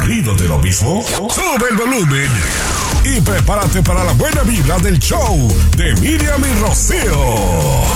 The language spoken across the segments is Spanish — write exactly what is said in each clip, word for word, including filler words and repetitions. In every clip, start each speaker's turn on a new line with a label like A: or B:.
A: ¿Aburrido de lo mismo? Sube el volumen y prepárate para la buena vibra del show de Miriam y Rocío.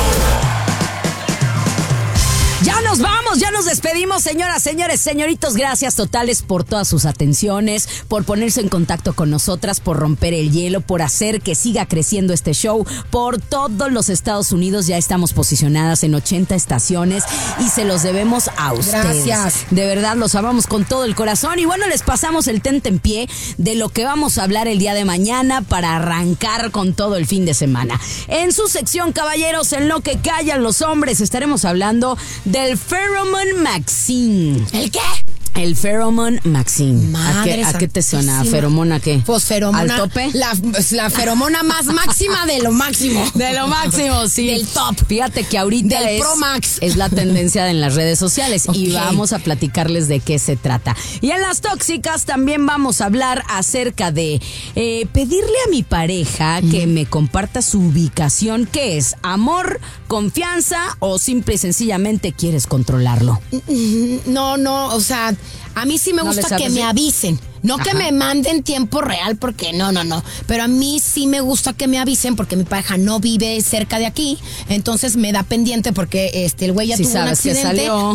B: Ya nos vamos, ya nos despedimos, señoras, señores, señoritos. Gracias totales por todas sus atenciones, por ponerse en contacto con nosotras, por romper el hielo, por hacer que siga creciendo este show. Por todos los Estados Unidos ya estamos posicionadas en ochenta estaciones y se los debemos a ustedes.
C: Gracias.
B: De verdad, los amamos con todo el corazón. Y bueno, les pasamos el tentempié de lo que vamos a hablar el día de mañana para arrancar con todo el fin de semana. En su sección, caballeros, en lo que callan los hombres, estaremos hablando del Pheromone Maxine.
C: ¿El qué?
B: El Pheromone Maxine. ¿A qué,
C: Madre
B: ¿A qué te suena?
C: santísima.
B: ¿Feromona qué?
C: Pues feromona.
B: ¿Al tope?
C: La, la feromona más máxima de lo máximo.
B: De lo máximo, sí.
C: Del top.
B: Fíjate que ahorita
C: Del
B: es,
C: Pro Max.
B: es la tendencia en las redes sociales. Y
C: Ok.
B: vamos a platicarles de qué se trata. Y en las tóxicas también vamos a hablar acerca de eh, pedirle a mi pareja que me comparta su ubicación. ¿Qué es? ¿Amor, confianza o simple y sencillamente quieres controlarlo?
C: No, no, o sea, a mí sí me
B: ¿No le
C: gusta
B: sabes
C: que me
B: decir?
C: avisen. No que
B: Ajá.
C: me manden tiempo real, porque no, no, no. Pero a mí sí me gusta que me avisen porque mi pareja no vive cerca de aquí. Entonces me da pendiente porque este el güey ya
B: Si
C: tuvo un
B: sabes que
C: accidente.
B: salió.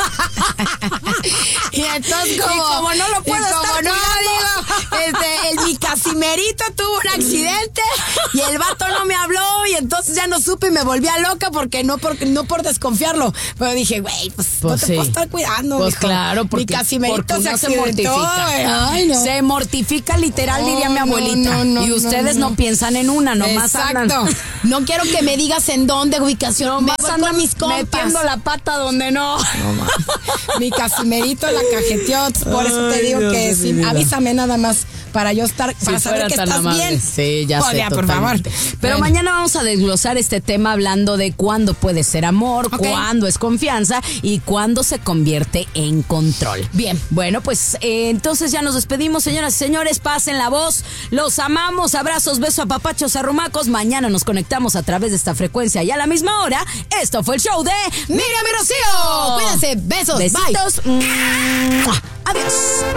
C: Y entonces como,
B: Y como no lo puedo
C: y como
B: estar
C: no,
B: cuidando.
C: digo, este, el mi Casimerito tuvo un accidente y el vato no me habló y entonces ya no supe y me volví a loca porque no por, no por desconfiarlo. Pero dije, güey, pues,
B: Pues
C: no te
B: sí.
C: puedo estar cuidando,
B: Pues
C: mijo.
B: claro, porque,
C: mi Casimerito
B: porque
C: se
B: uno se
C: accidentó.
B: mortifica.
C: Ay, no.
B: Se mortifica literal,
C: No,
B: diría mi
C: no,
B: abuelita.
C: no, no,
B: y ustedes no,
C: no, no.
B: piensan en una, nomás
C: Exacto.
B: andan.
C: No quiero que me digas en dónde ubicación.
B: Nomás
C: me voy
B: andan
C: con mis compas.
B: metiendo la pata donde no.
C: Mi Casimerito la cajeteó. Por eso te
B: Ay,
C: digo
B: Dios
C: que
B: de
C: sí,
B: mi vida.
C: avísame nada más para yo estar, para
B: Si
C: saber
B: fuera
C: que
B: tan
C: estás
B: amable.
C: bien.
B: Sí, ya sé,
C: Oye, por favor.
B: totalmente. Pero
C: Bueno.
B: mañana vamos a desglosar este tema hablando de cuándo puede ser amor,
C: Ok.
B: cuándo es confianza y cuándo se convierte en control.
C: Bien.
B: Bueno, pues eh, entonces ya nos despedimos, señoras y señores. Pasen la voz. Los amamos. Abrazos, besos, apapachos, arrumacos. Mañana nos conectamos a través de esta frecuencia y a la misma hora. Esto fue el show de
C: Miriam y Rocío. Cuídense. Besos.
B: Besitos.
C: Bye.
B: Mua. Adiós.